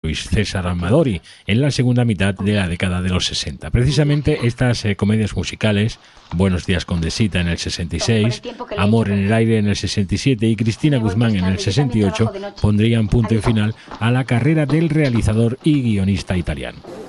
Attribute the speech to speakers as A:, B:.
A: Luis César Amadori en la segunda mitad de la década de los 60. Precisamente estas comedias musicales, Buenos días Condesita en el 66, Amor en el aire en el 67 y Cristina Guzmán en el 68, pondrían punto y final a la carrera del realizador y guionista italiano.